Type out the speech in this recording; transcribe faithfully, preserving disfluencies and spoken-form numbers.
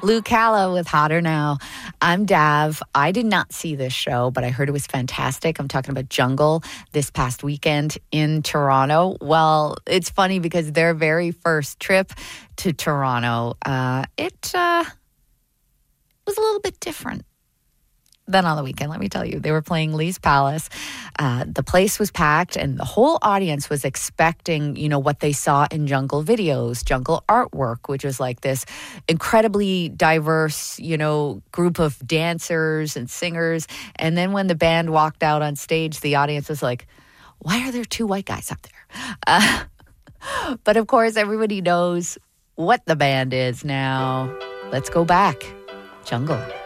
Luke Calla with Hotter Now. I'm Dav. I did not see this show, but I heard it was fantastic. I'm talking about Jungle this past weekend in Toronto. Well, it's funny because their very first trip to Toronto, uh, it uh, was a little bit different than on the weekend, let me tell you. They were playing Lee's Palace. Uh, the place was packed, and the whole audience was expecting, you know, what they saw in Jungle videos, Jungle artwork, which was like this incredibly diverse, you know, group of dancers and singers. And then when the band walked out on stage, the audience was like, why are there two white guys up there? Uh, but of course, everybody knows what the band is now. Let's go back. Jungle.